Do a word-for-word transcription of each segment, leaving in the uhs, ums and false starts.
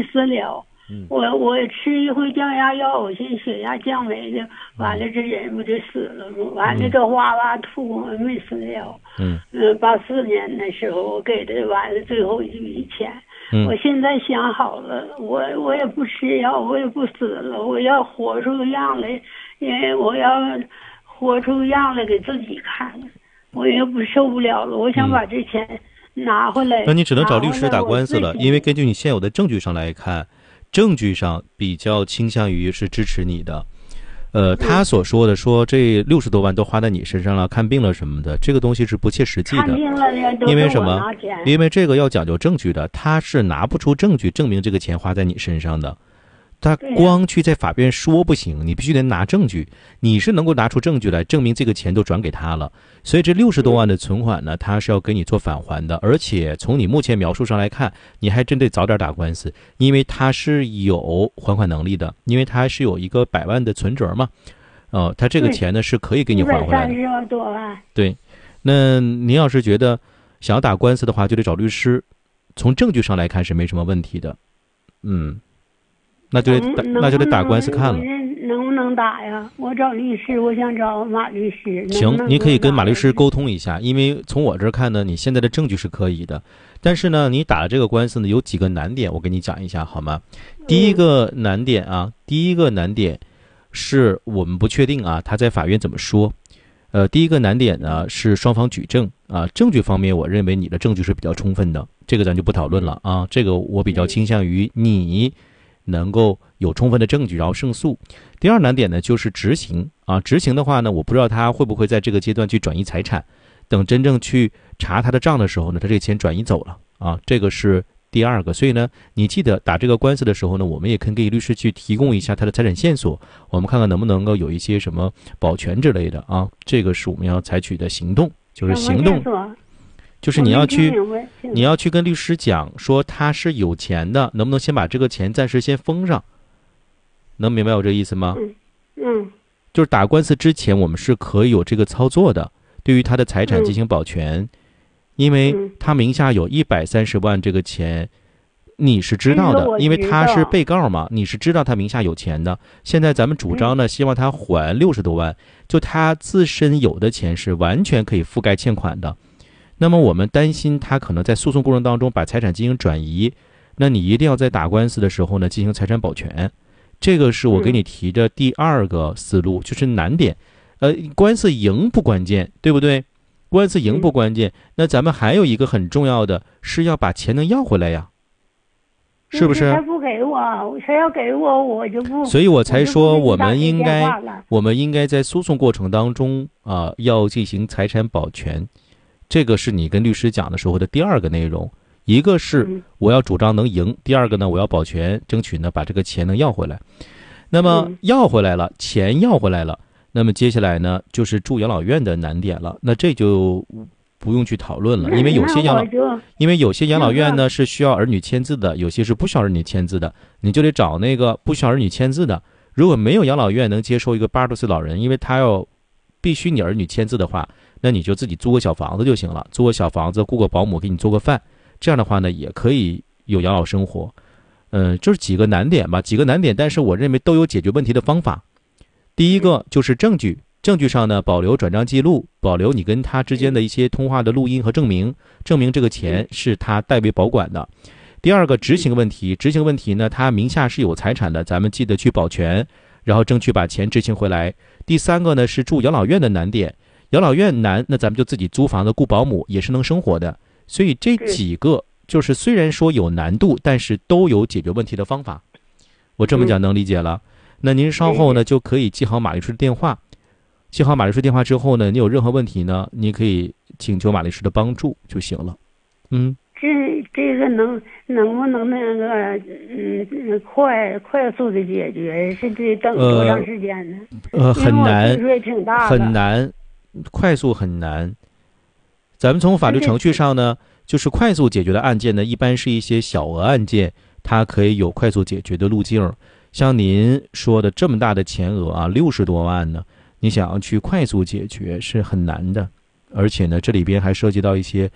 私了。 嗯、 我我吃一回降压药，我寻思血压降没的，完了这人不就死了吗？完了这哇哇吐，没死了。 嗯嗯，八四年的时候我给的完了最后一笔钱。 嗯， 我现在想好了，我我也不吃药，我也不死了，我要活出个样来，因为我要活出个样来给自己看，我也不受不了了，我想把这钱拿回来。 那你只能找律师打官司了，因为根据你现有的证据上来看，证据上比较倾向于是支持你的。呃，他所说的说这六十多万都花在你身上了，看病了什么的，这个东西是不切实际的。 看病了呢， 因为什么？因为这个要讲究证据的，他是拿不出证据证明这个钱花在你身上的。他光去在法院说不行，你必须得拿证据。你是能够拿出证据来证明这个钱都转给他了，所以这六十多万的存款呢，他是要给你做返还的。而且从你目前描述上来看，你还真得早点打官司，因为他是有还款能力的，因为他是有一个百万的存折嘛，呃，他这个钱呢是可以给你还回来的。 一百三十多万。 对，那您要是觉得想要打官司的话，就得找律师。从证据上来看是没什么问题的，嗯。那就得那就得打官司看了。 能不能打呀？我找律师，我想找马律师。 行，您可以跟马律师沟通一下，因为从我这儿看呢，你现在的证据是可以的，但是呢，你打了这个官司呢，有几个难点，我跟你讲一下好吗？第一个难点啊，第一个难点是我们不确定啊，他在法院怎么说？呃，第一个难点呢是双方举证啊，证据方面，我认为你的证据是比较充分的，这个咱就不讨论了啊，这个我比较倾向于你能够有充分的证据然后胜诉。第二难点呢就是执行啊，执行的话呢，我不知道他会不会在这个阶段去转移财产，等真正去查他的账的时候呢，他这个钱转移走了啊，这个是第二个。所以呢，你记得打这个官司的时候呢，我们也可以给律师去提供一下他的财产线索，我们看看能不能够有一些什么保全之类的啊，这个是我们要采取的行动，就是行动。就是你要去，你要去跟律师讲说他是有钱的，能不能先把这个钱暂时先封上？能明白我这意思吗？ 嗯嗯， 就是打官司之前，我们是可以有这个操作的，对于他的财产进行保全， 嗯、 因为他名下有一百三十万这个钱，你是知道的，因为他是被告嘛，你是知道他名下有钱的。现在咱们主张呢，希望他还六十多万，就他自身有的钱是完全可以覆盖欠款的。那么我们担心他可能在诉讼过程当中把财产进行转移，那你一定要在打官司的时候呢进行财产保全，这个是我给你提的第二个思路，就是难点。呃，官司赢不关键，对不对？官司赢不关键，那咱们还有一个很重要的是要把钱能要回来呀，是不是？ 他不给我，他要给我，我就不。 所以我才说我们应该，我们应该在诉讼过程当中啊、呃，要进行财产保全。这个是你跟律师讲的时候的第二个内容，一个是我要主张能赢，第二个呢我要保全，争取呢把这个钱能要回来。那么要回来了，钱要回来了，那么接下来呢就是住养老院的难点了。那这就不用去讨论了，因为有些养老，因为有些养老院呢是需要儿女签字的，有些是不需要儿女签字的，你就得找那个不需要儿女签字的。如果没有养老院能接受一个八十多岁老人，因为他要必须你儿女签字的话，那你就自己租个小房子就行了，租个小房子，雇个保姆给你做个饭，这样的话呢，也可以有养老生活。嗯、呃，就是几个难点吧，几个难点，但是我认为都有解决问题的方法。第一个就是证据，证据上呢保留转账记录，保留你跟他之间的一些通话的录音和证明，证明这个钱是他代为保管的。第二个执行问题，执行问题呢，他名下是有财产的，咱们记得去保全，然后争取把钱执行回来。第三个呢是住养老院的难点。养老院难，那咱们就自己租房子雇保姆也是能生活的。所以这几个就是虽然说有难度，但是都有解决问题的方法。我这么讲能理解了？那您稍后呢就可以记好马律师的电话，记好马律师电话之后呢，你有任何问题呢，你可以请求马律师的帮助就行了。嗯， 这这个能能不能那个嗯快快速的解决？是得等多长时间呢？ 呃，呃很难， 挺大很难。快速很难。咱们从法律程序上呢，就是快速解决的案件呢，一般是一些小额案件，它可以有快速解决的路径。像您说的这么大的钱额啊，六十多万呢，你想要去快速解决是很难的。而且呢，这里边还涉及到一些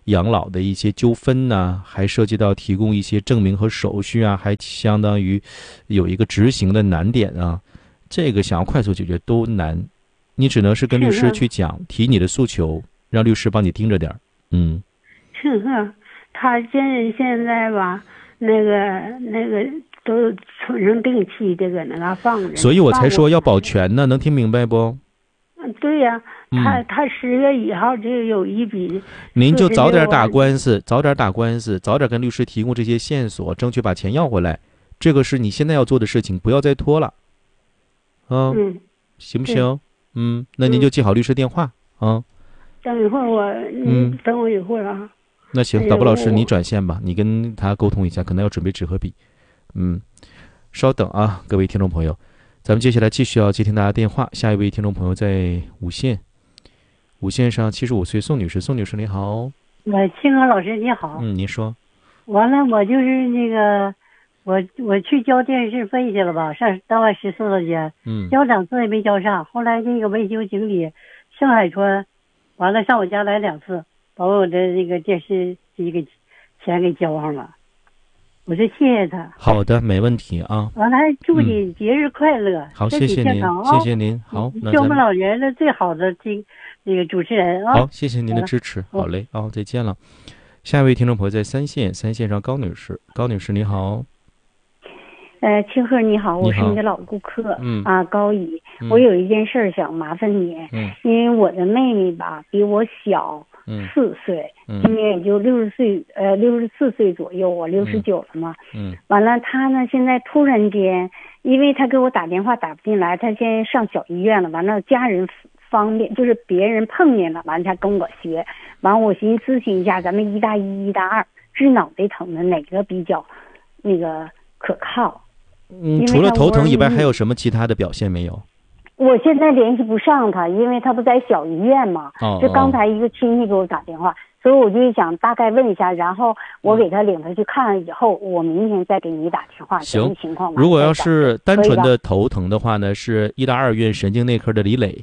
养老的一些纠纷呢，还涉及到提供一些证明和手续啊，还相当于有一个执行的难点啊，这个想要快速解决都难，你只能是跟律师去讲，提你的诉求，让律师帮你盯着点。嗯， 是是，他现现在吧，那个那个都存成定期的搁那嘎放着， 所以我才说要保全呢，能听明白不？ 嗯，对呀、啊，他、嗯、他十月一号就有一笔， 您就早点打官司，早点打官司，早点跟律师提供这些线索，争取把钱要回来，这个是你现在要做的事情，不要再拖了。啊、 嗯， 行不行？嗯，那您就记好律师电话啊。嗯等一会儿我，嗯，等我一会儿啊。 那行，导播老师，你转线吧，你跟他沟通一下，可能要准备纸和笔。嗯，稍等啊，各位听众朋友，咱们接下来继续要接听大家电话。下一位听众朋友在五线，五线上七十五岁宋女士，宋女士你好。 我清河老师你好。 嗯，您说。 完了，我就是那个，我我去交电视费去了吧，上大外十四楼街， 嗯， 交两次也没交上。后来那个维修经理盛海川。完了，上我家来两次，把我的那个电视机给钱给交上了，我就谢谢他。 好的，没问题啊。 完了，还祝你节日快乐， 嗯、好，谢谢您，谢谢您。好， 是我们老人的最好的这那个主持人啊。 好，谢谢您的支持。好嘞，啊、哦，再见了。下一位听众朋友在三线，三线上高女士，高女士你好。 呃，清鹤你好，我是你的老顾客， 嗯啊，高怡、 嗯， 我有一件事想麻烦你， 嗯， 因为我的妹妹吧比我小四岁， 嗯， 今年也就六十岁，呃，六十四岁左右，我六十九了嘛， 嗯， 完了，她呢现在突然间，因为她给我打电话打不进来，她现在上小医院了，完了家人方便，就是别人碰见了，完了她跟我学，完我寻思咨询一下，咱们一大一、一大二治脑袋疼的哪个比较那个可靠？ 嗯，除了头疼以外，还有什么其他的表现没有？ 我现在联系不上他，因为他不在小医院嘛。 哦。 就刚才一个亲戚给我打电话，所以我就想大概问一下，然后我给他领他去看了以后，我明天再给你打电话。 行。 情况如果要是单纯的头疼的话呢，是医大二院神经内科的李磊。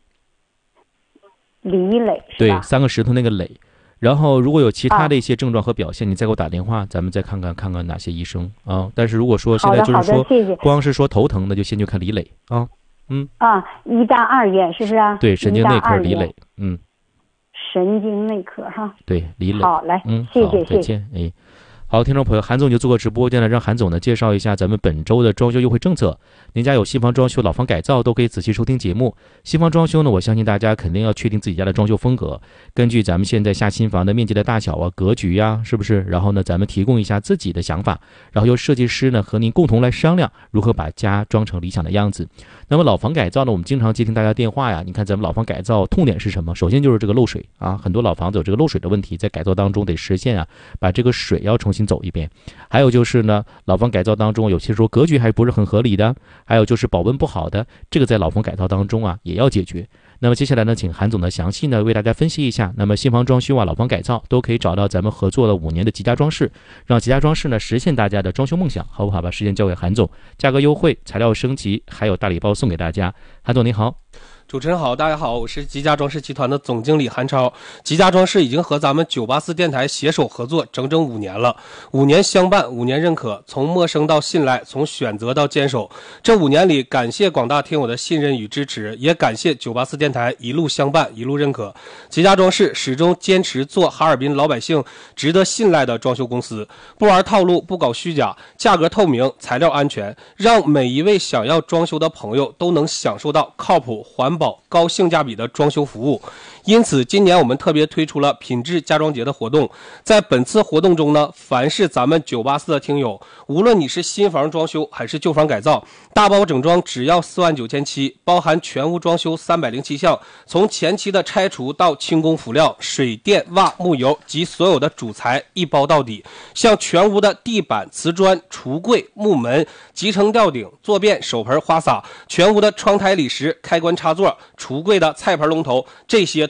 李磊是吧？ 对，三个石头那个磊。然后如果有其他的一些症状和表现，啊、你再给我打电话，咱们再看看看看哪些医生啊。但是如果说现在就是说， 谢谢光是说头疼的，就先去看李磊啊。嗯。 啊，医大二院是不是啊？ 对，神经内科李磊。嗯。 神经内科哈。 对，李磊。 好，来， 嗯， 谢谢， 再见，哎。好，听众朋友，韩总就做个直播间了，让韩总呢介绍一下咱们本周的装修优惠政策。您家有新房装修、老房改造，都可以仔细收听节目。新房装修呢，我相信大家肯定要确定自己家的装修风格，根据咱们现在下新房的面积的大小啊、格局呀、啊，是不是？然后呢，咱们提供一下自己的想法，然后由设计师呢和您共同来商量如何把家装成理想的样子。那么老房改造呢，我们经常接听大家电话呀，你看咱们老房改造痛点是什么？首先就是这个漏水啊，很多老房子有这个漏水的问题，在改造当中得实现啊，把这个水要重新走一遍。还有就是呢，老房改造当中有些时候格局还不是很合理的，还有就是保温不好的，这个在老房改造当中啊也要解决。那么接下来呢，请韩总呢详细呢为大家分析一下。那么新房装修啊、老房改造都可以找到咱们合作了五年的吉家装饰，让吉家装饰呢实现大家的装修梦想，好不好？把时间交给韩总，价格优惠、材料升级，还有大礼包送给大家。韩总你好。 主持人好，大家好，我是吉家装饰集团的总经理韩超。吉家装饰已经和咱们九八四电台携手合作整整五年了，五年相伴，五年认可，从陌生到信赖，从选择到坚守。这五年里，感谢广大听友的信任与支持，也感谢九八四电台一路相伴，一路认可。吉家装饰始终坚持做哈尔滨老百姓值得信赖的装修公司，不玩套路，不搞虚假，价格透明，材料安全，让每一位想要装修的朋友都能享受到靠谱、环保、高性价比的装修服务。因此今年我们特别推出了品质家装节的活动。在本次活动中呢，凡是咱们九八四的听友，无论你是新房装修还是旧房改造，大包整装只要四万九千七，包含全屋装修三百零七项，从前期的拆除到轻工辅料、水电、瓦、木油及所有的主材一包到底。像全屋的地板、瓷砖、橱柜、木门、集成吊顶、坐便、手盆、花洒，全屋的窗台、理石、开关插座、橱柜的菜盆龙头，这些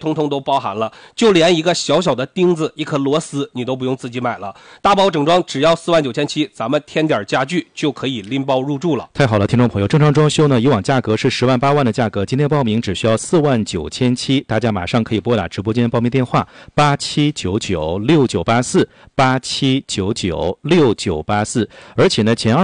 通通都包含了，就连一个小小的钉子、一颗螺丝你都不用自己买了。大包整装只要四万九千七，咱们添点家具就可以拎包入住了。 太好了，听众朋友，正常装修呢，以往价格是十万八万的价格，今天报名只需要四万九千七，大家马上可以拨打直播间报名电话八七九九六九八四八七九九六九八四，而且呢前二